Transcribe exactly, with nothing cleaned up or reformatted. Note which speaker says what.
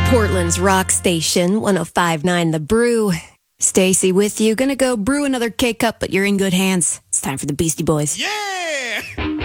Speaker 1: Portland's rock station, one oh five point nine The Brew. Stacy with you. Gonna go brew another K-Cup, but you're in good hands. It's time for the Beastie Boys.
Speaker 2: Yeah!